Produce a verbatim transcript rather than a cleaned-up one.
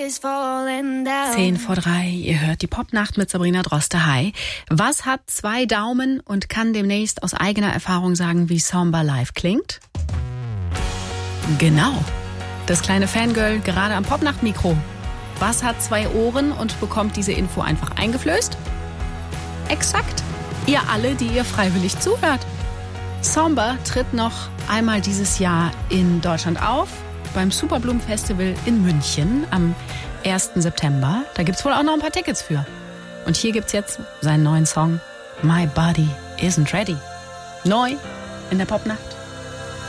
Zehn vor drei, ihr hört die Popnacht mit Sabrina Droste. Hi. Was hat zwei Daumen und kann demnächst aus eigener Erfahrung sagen, wie Samba live klingt? Genau. Das kleine Fangirl gerade am Popnacht-Mikro. Was hat zwei Ohren und bekommt diese Info einfach eingeflößt? Exakt. Ihr alle, die ihr freiwillig zuhört. Samba tritt noch einmal dieses Jahr in Deutschland auf, beim Superbloom Festival in München am ersten September. Da gibt's wohl auch noch ein paar Tickets für. Und hier gibt's jetzt seinen neuen Song My Body Isn't Ready. Neu in der Popnacht.